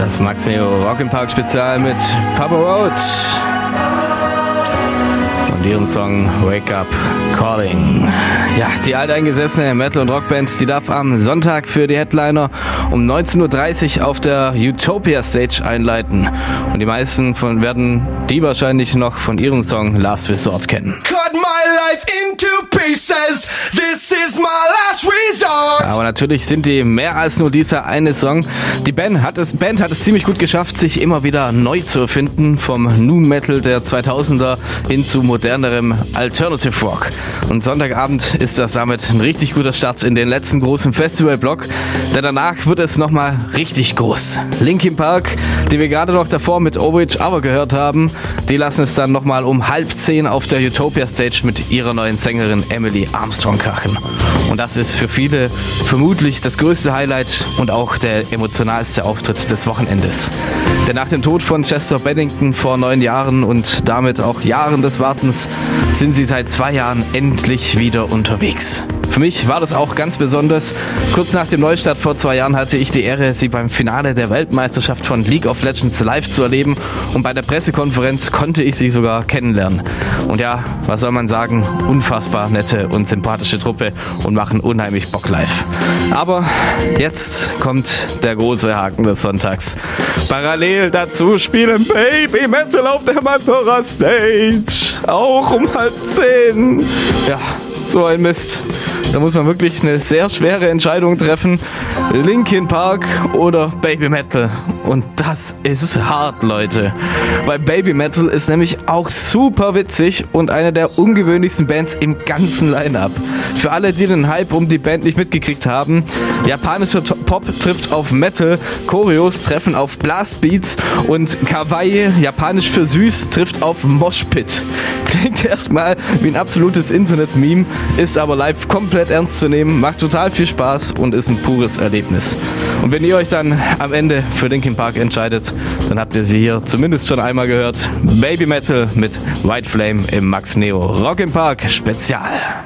Das Max Neo Rock im Park Spezial mit Papa Roach und ihren Song Wake Up Calling. Ja, die alteingesessene Metal- und Rockband, die darf am Sonntag für die Headliner um 19.30 Uhr auf der Utopia Stage einleiten. Und die meisten werden die wahrscheinlich noch von ihrem Song Last Resort kennen. Cut my life into pieces, this is my last resort. Aber natürlich sind die mehr als nur dieser eine Song. Die Band hat es ziemlich gut geschafft, sich immer wieder neu zu erfinden, vom Nu Metal der 2000er hin zu modernerem Alternative Rock. Und Sonntagabend ist das damit ein richtig guter Start in den letzten großen Festivalblock, denn danach wird es nochmal richtig groß. Linkin Park, die wir gerade noch davor mit Over Each Other gehört haben, die lassen es dann nochmal um 9:30 auf der Utopia Stage mit ihrer neuen Sängerin Emily Armstrong krachen. Und das ist für viele vermutlich das größte Highlight und auch der emotionalste Auftritt des Wochenendes. Denn nach dem Tod von Chester Bennington vor 9 Jahren und damit auch Jahren des Wartens sind sie seit 2 Jahren endlich wieder unterwegs. Für mich war das auch ganz besonders. Kurz nach dem Neustart vor 2 Jahren hatte ich die Ehre, sie beim Finale der Weltmeisterschaft von League of Legends live zu erleben und bei der Pressekonferenz konnte ich sie sogar kennenlernen. Und ja, was soll man sagen, unfassbar nette und sympathische Truppe und machen unheimlich Bock live. Aber jetzt kommt der große Haken des Sonntags. Parallel dazu spielen Baby Metal auf der Mandora Stage, auch um 9:30. Ja, so ein Mist. Da muss man wirklich eine sehr schwere Entscheidung treffen. Linkin Park oder Baby Metal. Und das ist hart, Leute. Weil Baby Metal ist nämlich auch super witzig und eine der ungewöhnlichsten Bands im ganzen Line-Up. Für alle, die den Hype um die Band nicht mitgekriegt haben, japanischer Pop trifft auf Metal, Choreos treffen auf Blastbeats und Kawaii, japanisch für süß, trifft auf Moshpit. Klingt erstmal wie ein absolutes Internet-Meme, ist aber live komplett ernst zu nehmen, macht total viel Spaß und ist ein pures Erlebnis. Und wenn ihr euch dann am Ende für Linkin Park entscheidet, dann habt ihr sie hier zumindest schon einmal gehört. Baby Metal mit White Flame im Max Neo Rock im Park Spezial.